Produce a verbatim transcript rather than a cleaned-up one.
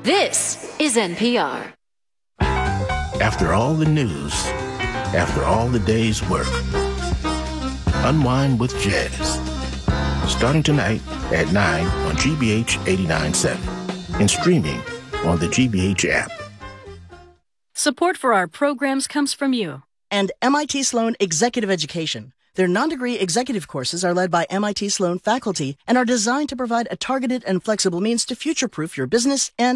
This is N P R. After all the news, after all the day's work, unwind with jazz. Starting tonight at nine on G B H eighty-nine point seven and streaming on the G B H app. Support for our programs comes from you. And M I T Sloan Executive Education. Their non-degree executive courses are led by M I T Sloan faculty and are designed to provide a targeted and flexible means to future-proof your business and